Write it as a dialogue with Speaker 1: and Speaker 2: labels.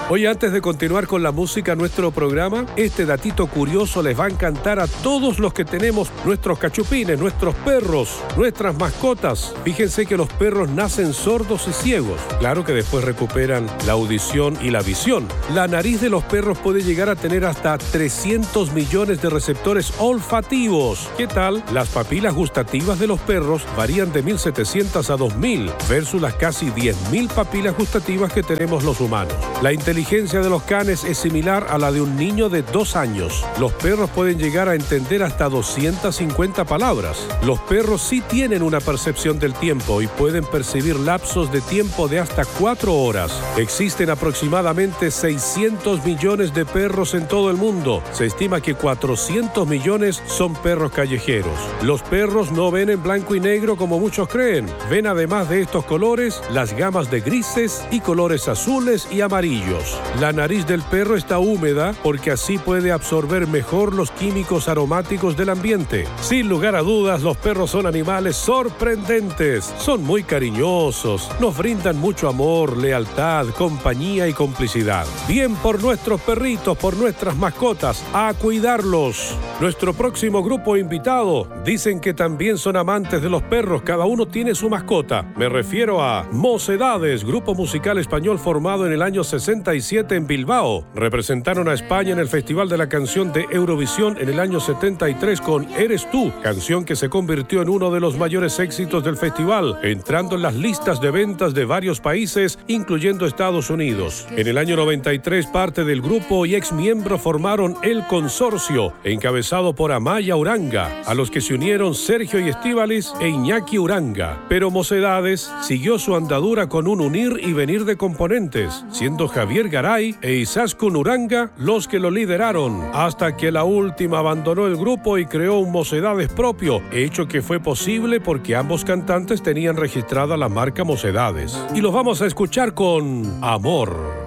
Speaker 1: Oye, antes de continuar con la música, nuestro programa, este datito curioso les va a encantar a todos los que tenemos nuestros cachupines, nuestros perros, nuestras mascotas. Fíjense que los perros nacen sordos y ciegos. Claro que después recuperan la audición y la visión. La nariz de los perros puede llegar a tener hasta 300 millones de receptores olfativos. ¿Qué tal? Las papilas gustativas de los perros varían de 1.700 a 2.000 versus las casi 10.000 papilas gustativas que tenemos los humanos. La inteligencia de los canes es similar a la de un niño de 2 años. Los perros pueden llegar a entender hasta 250 palabras. Los perros sí tienen una percepción del tiempo y pueden percibir lapsos de tiempo de hasta 4 horas. Existen aproximadamente 600 millones de perros en todo el mundo. Se estima que 400 millones son perros callejeros. Los perros no ven en blanco y negro como muchos creen. Ven además de estos colores, las gamas de grises y colores azules y amarillos. La nariz del perro está húmeda porque así puede absorber mejor los químicos aromáticos del ambiente. Sin lugar a dudas, los perros son animales sorprendentes. Son muy cariñosos, nos brindan mucho amor, lealtad, compañía y complicidad. Bien por nuestros perritos, por nuestras mascotas, a cuidarlos. Nuestro próximo grupo invitado dicen que también son amantes de los perros, cada uno tiene su mascota. Me refiero a Mocedades, grupo musical español formado en el año 67 en Bilbao. Representaron a España en el Festival de la Canción de Eurovisión en el año 73 con Eres tú, canción que se convirtió en uno de los mayores éxitos del festival, entrando en las listas de ventas de varios países, incluyendo Estados Unidos. En el año 93, parte del grupo y ex miembros formaron El Consorcio, encabezado por Amaya Uranga, a los que se unieron Sergio y Estíbaliz e Iñaki Uranga. Pero Mocedades siguió su andadura con un unir y venir de componentes, siendo Javier Garay e Izaskun Uranga los que lo lideraron, hasta que la última abandonó el grupo y creó un Mocedades propio, hecho que fue posible porque ambos cantantes tenían registrada la marca Mocedades. Y los vamos a escuchar con Amor.